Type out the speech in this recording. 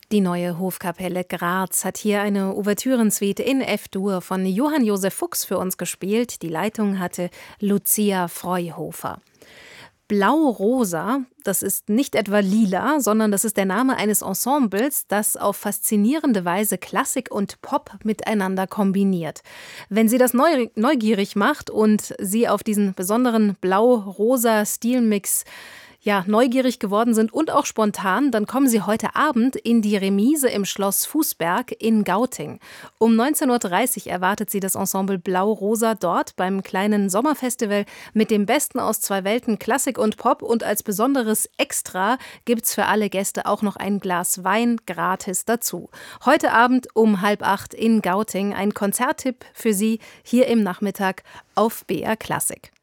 Die Neue Hofkapelle Graz hat hier eine Ouvertürensuite in F-Dur von Johann Josef Fuchs für uns gespielt. Die Leitung hatte Lucia Freuhofer. Blau-Rosa, das ist nicht etwa lila, sondern das ist der Name eines Ensembles, das auf faszinierende Weise Klassik und Pop miteinander kombiniert. Wenn Sie das neugierig macht und Sie auf diesen besonderen blau-rosa Stilmix neugierig geworden sind und auch spontan, dann kommen Sie heute Abend in die Remise im Schloss Fußberg in Gauting. Um 19:30 Uhr erwartet Sie das Ensemble Blau-Rosa dort beim kleinen Sommerfestival mit dem Besten aus zwei Welten, Klassik und Pop. Und als besonderes Extra gibt's für alle Gäste auch noch ein Glas Wein gratis dazu. Heute Abend um 7:30 in Gauting ein Konzerttipp für Sie hier im Nachmittag auf BR Klassik.